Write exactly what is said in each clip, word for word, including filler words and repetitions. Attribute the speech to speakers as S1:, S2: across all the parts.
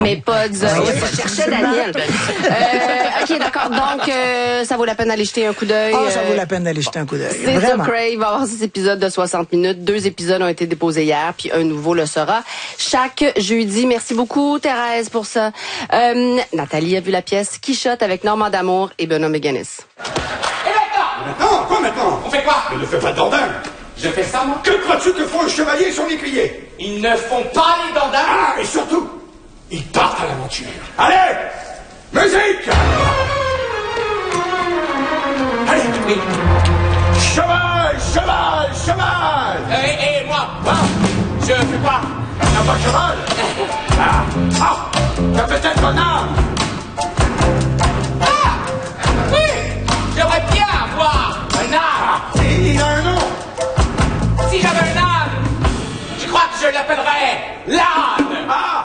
S1: Mais pas de...
S2: Ah oui,
S1: je cherchais Daniel. euh, OK, d'accord. Donc, euh, ça vaut la peine d'aller jeter un coup d'œil.
S2: Ah, ça vaut
S1: euh,
S2: la peine d'aller jeter un coup d'œil.
S1: C'est
S2: Vraiment.
S1: ça, Crave va avoir six épisodes de soixante minutes. Deux épisodes ont été déposés hier, puis un nouveau le sera chaque jeudi. Merci beaucoup, Thérèse, pour ça. Euh, Nathalie a vu la pièce Quichotte avec Normand D'Amour et Benoît Méganis.
S3: Et maintenant?
S4: Maintenant? Quoi maintenant?
S3: On fait quoi?
S4: Ne fais pas de dandin.
S3: Je fais ça, moi?
S4: Que crois-tu que font un chevalier et son écuyer?
S3: Ils ne font pas les dandins.
S4: Ah, et surtout, ils partent à l'aventure. Allez! Musique! Allez!
S3: Oui.
S4: Cheval! Cheval! Cheval!
S3: Et, et moi, moi, je fais quoi?
S4: T'as pas de cheval? Ah! Ah! T'as peut-être un âme!
S3: Ah! Oui! J'aimerais bien avoir un âne.
S4: Ah! Il a un nom!
S3: Si j'avais un âne, je crois que je l'appellerais l'âne.
S4: Ah!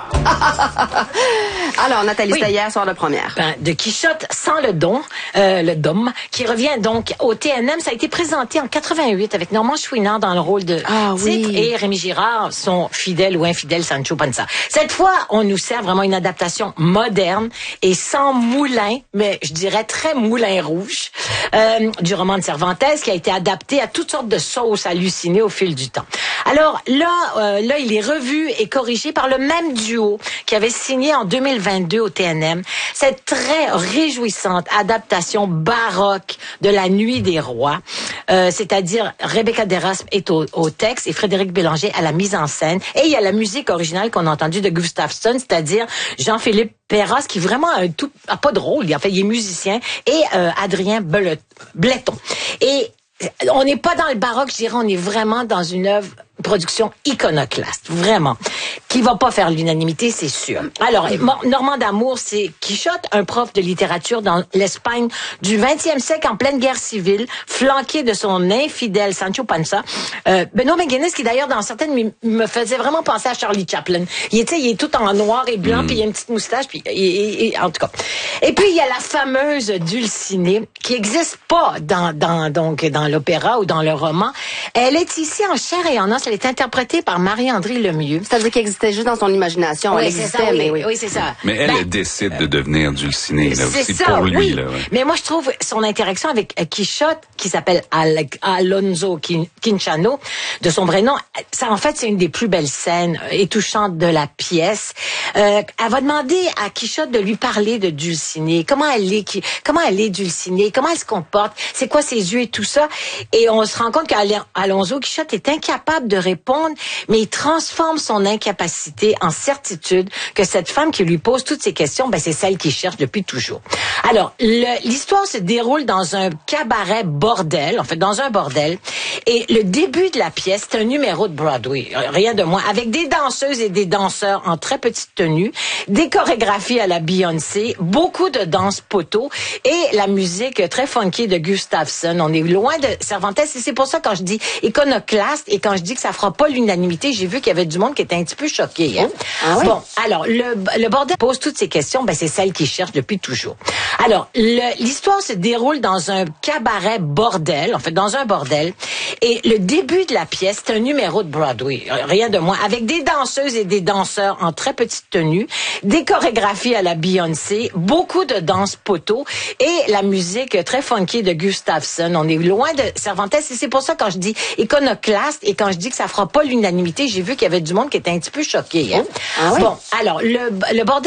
S1: Alors, Nathalie,
S5: Oui.
S1: c'était hier soir de première.
S5: Ben, de Quichotte sans le don, euh, le dôme, qui revient donc au T N M. Ça a été présenté en quatre-vingt-huit avec Normand Chouinard dans le rôle de
S1: Ah,
S5: titre
S1: oui.
S5: et Rémi Girard, son fidèle ou infidèle Sancho Panza. Cette fois, on nous sert vraiment une adaptation moderne et sans moulin, mais je dirais très moulin rouge, euh, du roman de Cervantes qui a été adapté à toutes sortes de sauces hallucinées au fil du temps. Alors là, euh, là, il est revu et corrigé par le même duo qui avait signé en deux mille vingt-deux au T N M cette très réjouissante adaptation baroque de La Nuit des Rois, euh, c'est-à-dire Rebecca Derasme est au, au texte et Frédéric Bélanger à la mise en scène. Et il y a la musique originale qu'on a entendue de Gustafsson, c'est-à-dire Jean-Philippe Perras, qui vraiment a un tout, a pas de rôle, en fait, il est musicien, et euh, Adrien Belet- Bletton. Et on n'est pas dans le baroque, je dirais, on est vraiment dans une œuvre, une production iconoclaste, vraiment, qui va pas faire l'unanimité, c'est sûr. Alors, Normand D'Amour, c'est Quichotte, un prof de littérature dans l'Espagne du vingtième siècle en pleine guerre civile, flanqué de son infidèle Sancho Panza. Euh, Benoît Méganis, qui d'ailleurs, dans certaines, me- me faisait vraiment penser à Charlie Chaplin. Il était, il est tout en noir et blanc,
S6: Mm.
S5: puis il a une petite moustache, puis et, et- et- en tout cas. Et puis, il y a la fameuse Dulcinée, qui existe pas dans, dans, donc, dans l'opéra ou dans le roman. Elle est ici en chair et en os. Elle est interprétée par Marie-André Lemieux.
S1: C'est-à-dire qu'elle existait juste dans son imagination.
S5: Oui,
S1: Elle
S5: c'est
S1: existait,
S5: ça, oui,
S1: mais oui.
S5: oui, c'est ça.
S6: Mais elle,
S5: Ben,
S6: elle décide de devenir Dulcinée, là,
S5: c'est
S6: aussi
S5: ça,
S6: pour lui.
S5: oui.
S6: Là, ouais.
S5: Mais moi, je trouve son interaction avec euh, Quichotte, qui s'appelle Al- Alonso Quin- Quinchano, de son vrai nom, ça, en fait, c'est une des plus belles scènes euh, et touchantes de la pièce. Euh, elle va demander à Quichotte de lui parler de Dulcinée. Comment elle est, qui, comment elle est Dulcinée? Comment elle se comporte? C'est quoi ses yeux et tout ça? Et on se rend compte qu'Alonso Quichotte est incapable de répondre, mais il transforme son incapacité en certitude que cette femme qui lui pose toutes ces questions, ben, c'est celle qu'il cherche depuis toujours. Alors, le- l'histoire se déroule dans un cabaret bordel, en fait, dans un bordel. Et le début de la pièce, c'est un numéro de Broadway, rien de moins, avec des danseuses et des danseurs en très petite tenue, des chorégraphies à la Beyoncé, beaucoup de danse poteau et la musique très funky de Gustafsson. On est loin de Cervantes et c'est pour ça quand je dis iconoclaste et quand je dis que ça fera pas l'unanimité, j'ai vu qu'il y avait du monde qui était un petit peu choqué. Hein?
S1: Ah oui?
S5: Bon, alors, le, le bordel pose toutes ces questions, ben, c'est celle qu'il cherche depuis toujours. Alors, le- l'histoire se déroule dans un cabaret bordel, en fait, dans un bordel. Et le début de la pièce, c'est un numéro de Broadway, rien de moins, avec des danseuses et des danseurs en très petite tenue, des chorégraphies à la Beyoncé, beaucoup de danse poteau et la musique très funky de Gustafsson. On est loin de Cervantes et c'est pour ça quand je dis iconoclaste et quand je dis que ça fera pas l'unanimité, j'ai vu qu'il y avait du monde qui était un petit peu choqué. Hein?
S1: Ah oui?
S5: Bon, alors, le, le bordel